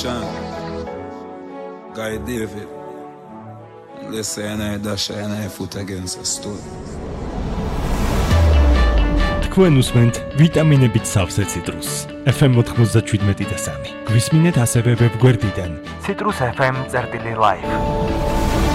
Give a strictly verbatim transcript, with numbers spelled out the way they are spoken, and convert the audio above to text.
Guy David. They say and I dash and I foot against a stone. თქვენ უსმენთ ვიტამინებით სავსე ციტრუსს. ეფ ემ ninety-seven და სამი. გვისმინეთ ასევე ვებგვერდიდან citrus f m წერტილი live.